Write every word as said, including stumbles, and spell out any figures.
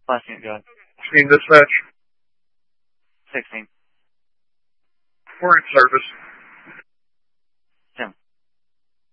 Last unit, go ahead. Team dispatch. sixteen. We're in service.